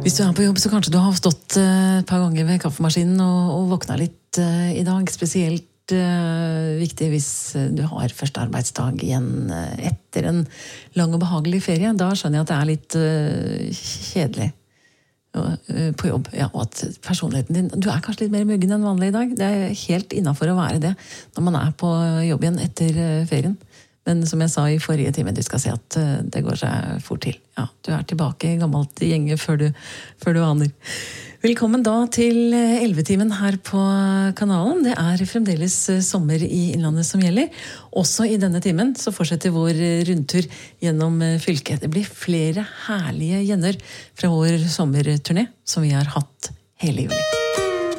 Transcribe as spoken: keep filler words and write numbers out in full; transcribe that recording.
Hvis du er på jobb, så kanskje du har stått et par ganger ved kaffemaskinen og, og våkna litt uh, i dag. Spesielt uh, viktig hvis du har første arbeidsdag igjen uh, etter en lang og behagelig ferie. Da skjønner jeg at det er litt uh, kjedelig uh, på jobb. Ja, og at personligheten din, du er kanskje litt mer muggen enn vanlig i dag. Det er helt innenfor å være det når man er på jobb igjen etter uh, ferien. Men som jeg sa i forrige time, du skal se at det går seg fort til. Ja, du er tilbake i gammelt gjenge før du, før du aner. Velkommen da til elleve-timen her på kanalen. Det er fremdeles sommer i Innlandet som gjelder. Også i denne timen så fortsetter vår rundtur gjennom fylket. Det blir flere herlige gjenner fra vår sommerturné som vi har hatt hele juli.